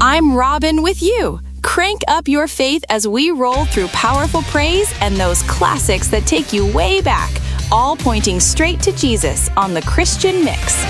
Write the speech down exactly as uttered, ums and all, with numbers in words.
I'm Robin with you. Crank up your faith as we roll through powerful praise and those classics that take you way back, all pointing straight to Jesus on the Christian Mix.